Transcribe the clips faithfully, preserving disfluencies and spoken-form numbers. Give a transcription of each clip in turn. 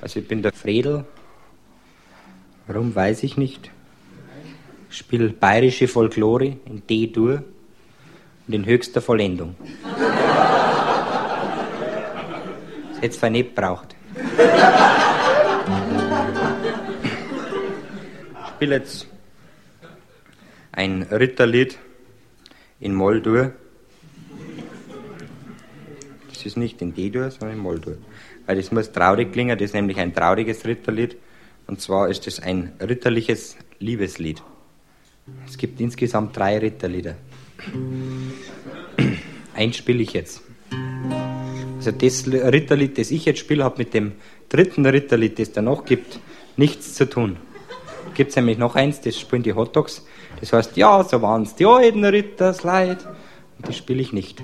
Also ich bin der Fredel. Warum, weiß ich nicht. Ich spiele bayerische Folklore in D-Dur und in höchster Vollendung. Das hätte es zwar nicht gebraucht. Ich spiele jetzt ein Ritterlied in Moll-Dur. Das ist nicht in D-Dur, sondern in Moll-Dur. Weil das muss traurig klingen, das ist nämlich ein trauriges Ritterlied. Und zwar ist es ein ritterliches Liebeslied. Es gibt insgesamt drei Ritterlieder. Eins spiele ich jetzt. Also das Ritterlied, das ich jetzt spiele, hat mit dem dritten Ritterlied, das es danach gibt, nichts zu tun. Da gibt es nämlich noch eins, das spielen die Hotdogs. Das heißt, ja, so waren's die alten Rittersleid. Und das spiele ich nicht.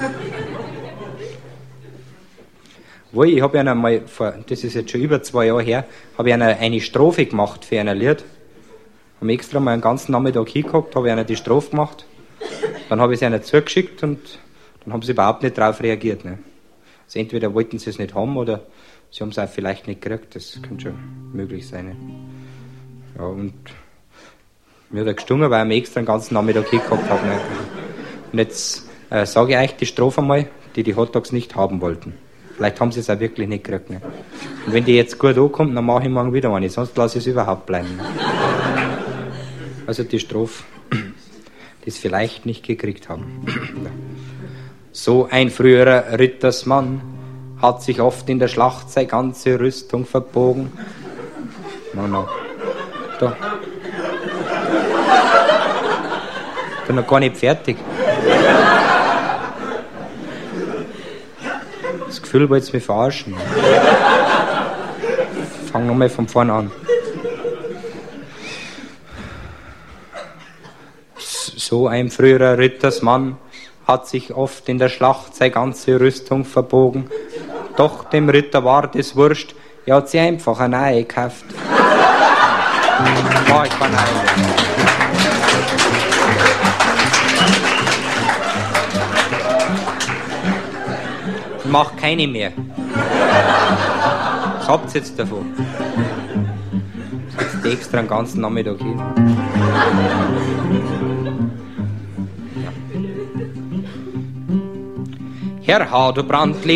Wo ich habe ja mal, vor, das ist jetzt schon über zwei Jahre her, habe ich eine, eine Strophe gemacht für ein Lied. Habe extra mal einen ganzen Nachmittag hingehabt, habe ich einer die Strophe gemacht. Dann habe ich sie einer zugeschickt und dann haben sie überhaupt nicht darauf reagiert. Ne? Also entweder wollten sie es nicht haben oder sie haben es auch vielleicht nicht gekriegt. Das könnte schon möglich sein. Ne? Ja, und mir hat er gestungen, weil ich mir extra einen ganzen Nachmittag hingehabt habe. Ne? Und jetzt äh, sage ich euch die Strophe mal, die die Hotdogs nicht haben wollten. Vielleicht haben sie es auch wirklich nicht gekriegt. Ne? Und wenn die jetzt gut ankommt, dann mache ich morgen wieder eine, sonst lasse ich es überhaupt bleiben. Ne? Also die Strophe, die es vielleicht nicht gekriegt haben. So ein früherer Rittersmann hat sich oft in der Schlacht seine ganze Rüstung verbogen. No, no. Da. Ich bin noch gar nicht fertig. Das Gefühl, wollte es mich verarschen. Fang nochmal von vorne an. So ein früherer Rittersmann hat sich oft in der Schlacht seine ganze Rüstung verbogen. Doch dem Ritter war das wurscht, er hat sich einfach eine neue gekauft. Oh, ich kann eine. Mach keine mehr. Was habt ihr jetzt davon? Jetzt extra einen ganzen Nachmittag hin. Ja. Herr Hadobrand